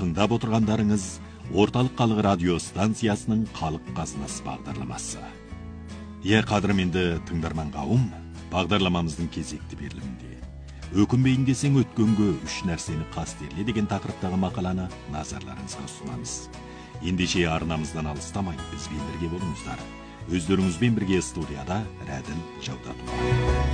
тыңдап отырғандарыңыз Орталық Халық радио станциясының Халық қазынасы бағдарламасы. Қадірменді тыңдарман қауым, бағдарламамыздың кезекті берілімінде өкінбейін десең өткенге үш нәрсені қастерле деген тақырыптағы мақаланы назарларыңызға ұсынамыз. Ендеше арнамыздан алыстамай бізбен бірге болыңыздар. Өздеріңізбен бірге студияда Рәділ Жаудатұлы.